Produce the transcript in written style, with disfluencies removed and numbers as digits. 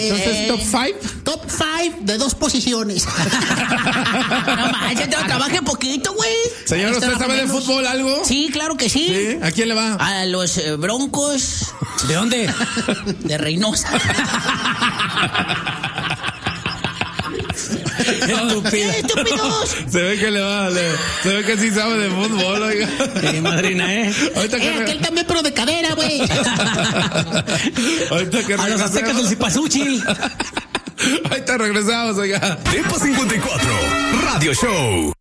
Entonces, ¿top 5? Top 5 de 2 posiciones. No manches, trabaje poquito, güey. Señor, ¿usted sabe de fútbol algo? Sí, claro que sí. ¿Sí? ¿A quién le va? A los Broncos. ¿De dónde? De Reynosa. ¡Estúpidos! Se ve que le va, se ve que sí sabe de fútbol, oiga. Madrina, Ahorita aquel también, pero de cadera, güey. Ahorita que a los aztecas del Cipazúchil. Ahorita regresamos, oiga. Tiempo 54, Radio Show.